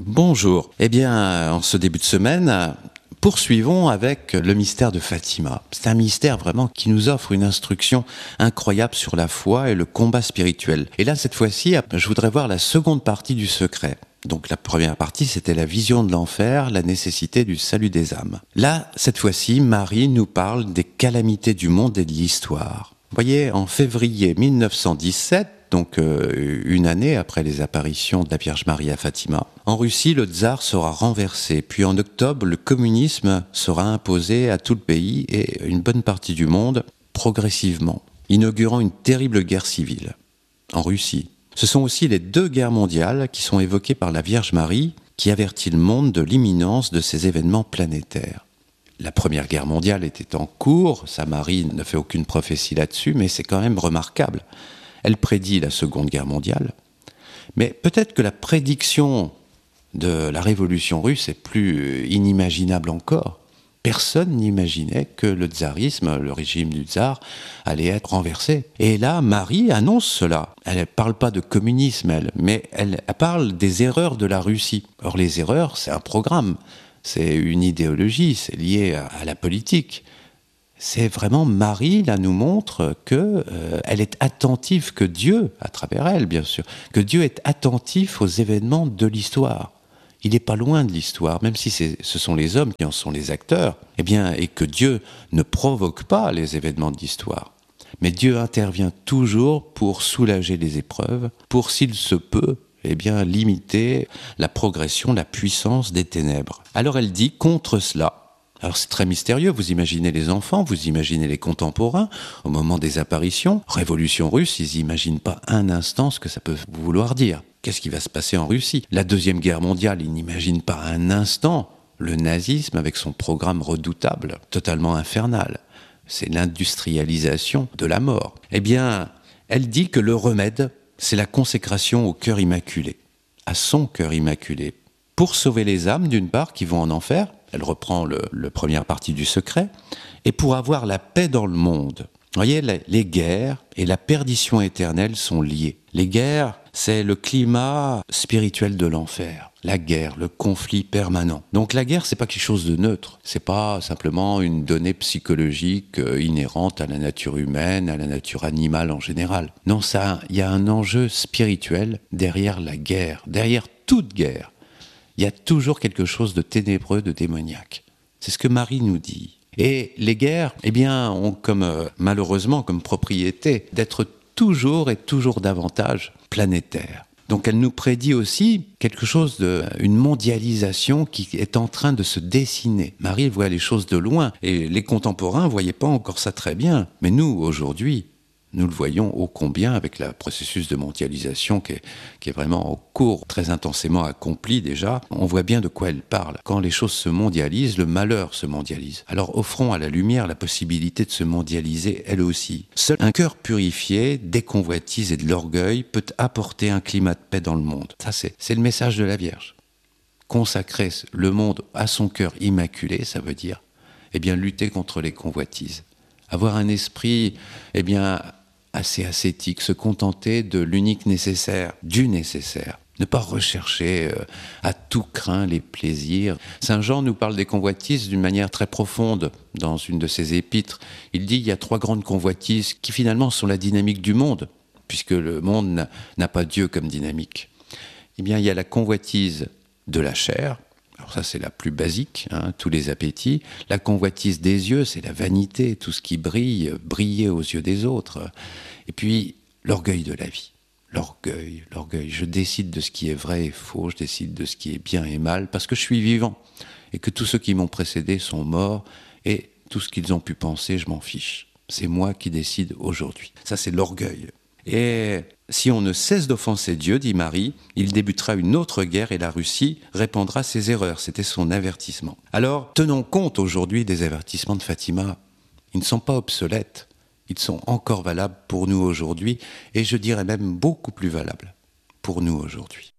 Bonjour. Eh bien, en ce début de semaine, poursuivons avec le mystère de Fatima. C'est un mystère vraiment qui nous offre une instruction incroyable sur la foi et le combat spirituel. Et là, cette fois-ci, je voudrais voir la seconde partie du secret. Donc la première partie, c'était la vision de l'enfer, la nécessité du salut des âmes. Là, cette fois-ci, Marie nous parle des calamités du monde et de l'histoire. Vous voyez, en février 1917, donc une année après les apparitions de la Vierge Marie à Fatima, en Russie, le tsar sera renversé. Puis en octobre, le communisme sera imposé à tout le pays et une bonne partie du monde progressivement, inaugurant une terrible guerre civile en Russie. Ce sont aussi les 2 guerres mondiales qui sont évoquées par la Vierge Marie, qui avertit le monde de l'imminence de ces événements planétaires. La Première Guerre mondiale était en cours, sa Marie ne fait aucune prophétie là-dessus, mais c'est quand même remarquable. Elle prédit la Seconde Guerre mondiale, mais peut-être que la prédiction de la Révolution russe est plus inimaginable encore. Personne n'imaginait que le tsarisme, le régime du tsar, allait être renversé. Et là, Marie annonce cela. Elle ne parle pas de communisme, mais elle parle des erreurs de la Russie. Or, les erreurs, c'est un programme, c'est une idéologie, c'est lié à la politique. C'est vraiment Marie, là, nous montre que elle est attentive, que Dieu, à travers elle, bien sûr, que Dieu est attentif aux événements de l'histoire. Il n'est pas loin de l'histoire, même si ce sont les hommes qui en sont les acteurs, et que Dieu ne provoque pas les événements de l'histoire. Mais Dieu intervient toujours pour soulager les épreuves, pour, s'il se peut, limiter la progression, la puissance des ténèbres. Alors elle dit contre cela. Alors c'est très mystérieux, vous imaginez les enfants, vous imaginez les contemporains, au moment des apparitions, Révolution russe, ils n'imaginent pas un instant ce que ça peut vouloir dire. Qu'est-ce qui va se passer en Russie ? La Deuxième Guerre mondiale, ils n'imaginent pas un instant le nazisme avec son programme redoutable, totalement infernal. C'est l'industrialisation de la mort. Elle dit que le remède, c'est la consécration au cœur immaculé, à son cœur immaculé, pour sauver les âmes, d'une part, qui vont en enfer. Elle reprend la première partie du secret, et pour avoir la paix dans le monde. Vous voyez, les guerres et la perdition éternelle sont liées. Les guerres, c'est le climat spirituel de l'enfer. La guerre, le conflit permanent. Donc la guerre, c'est pas quelque chose de neutre. C'est pas simplement une donnée psychologique inhérente à la nature humaine, à la nature animale en général. Non, il y a un enjeu spirituel derrière la guerre, derrière toute guerre. Il y a toujours quelque chose de ténébreux, de démoniaque. C'est ce que Marie nous dit. Et les guerres, ont malheureusement comme propriété d'être toujours et toujours davantage planétaires. Donc elle nous prédit aussi quelque chose une mondialisation qui est en train de se dessiner. Marie voit les choses de loin et les contemporains ne voyaient pas encore ça très bien. Mais nous, aujourd'hui, nous le voyons ô combien avec le processus de mondialisation qui est vraiment en cours, très intensément accompli déjà. On voit bien de quoi elle parle. Quand les choses se mondialisent, le malheur se mondialise. Alors offrons à la lumière la possibilité de se mondialiser elle aussi. Seul un cœur purifié, des convoitises et de l'orgueil peut apporter un climat de paix dans le monde. Ça, c'est le message de la Vierge. Consacrer le monde à son cœur immaculé, ça veut dire lutter contre les convoitises. Avoir un esprit, assez ascétique, se contenter de l'unique nécessaire, du nécessaire. Ne pas rechercher à tout craint les plaisirs. Saint Jean nous parle des convoitises d'une manière très profonde dans une de ses épîtres. Il dit qu'il y a 3 grandes convoitises qui finalement sont la dynamique du monde, puisque le monde n'a pas Dieu comme dynamique. Il y a la convoitise de la chair. Alors ça, c'est la plus basique, tous les appétits. La convoitise des yeux, c'est la vanité, tout ce qui brille, briller aux yeux des autres. Et puis, l'orgueil de la vie. L'orgueil. Je décide de ce qui est vrai et faux, je décide de ce qui est bien et mal, parce que je suis vivant. Et que tous ceux qui m'ont précédé sont morts, et tout ce qu'ils ont pu penser, je m'en fiche. C'est moi qui décide aujourd'hui. Ça, c'est l'orgueil. Et si on ne cesse d'offenser Dieu, dit Marie, il débutera une autre guerre et la Russie répandra ses erreurs. C'était son avertissement. Alors, tenons compte aujourd'hui des avertissements de Fatima. Ils ne sont pas obsolètes. Ils sont encore valables pour nous aujourd'hui et je dirais même beaucoup plus valables pour nous aujourd'hui.